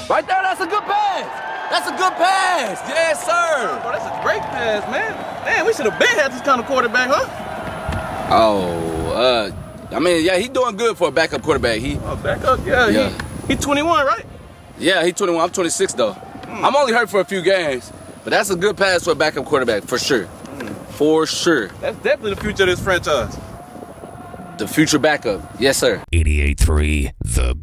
Right there, that's a good pass. That's a good pass. Yes, sir. Bro, that's a great pass, man. Man, we should have been had this kind of quarterback, huh? Oh, I mean, yeah, he doing good for a backup quarterback. Backup? Yeah. He 21, right? Yeah, he 21. I'm 26 though. I'm only hurt for a few games, but that's a good pass for a backup quarterback for sure. For sure. That's definitely the future of this franchise. The future backup. Yes, sir. 88.3 The